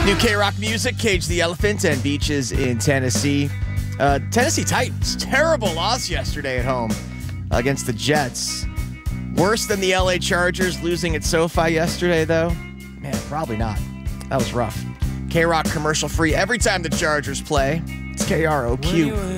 New K-Rock music, Cage the Elephant, and Beaches in Tennessee. Tennessee Titans, terrible loss yesterday at home against the Jets. Worse than the LA Chargers losing at SoFi yesterday, though? Man, probably not. That was rough. K-Rock commercial free every time the Chargers play. It's KROQ.